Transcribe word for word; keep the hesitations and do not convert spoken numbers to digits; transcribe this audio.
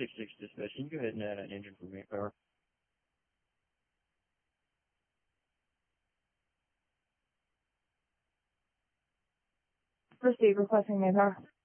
six six dispatch, can you go ahead and add an engine for manpower? Proceed, requesting manpower.